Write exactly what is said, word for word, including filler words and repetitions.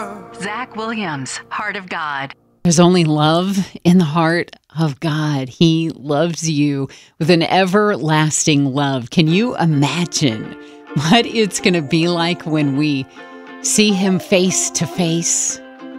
Zach Williams, Heart of God. There's only love in the heart of God. He loves you with an everlasting love. Can you imagine what it's going to be like when we see him face to face?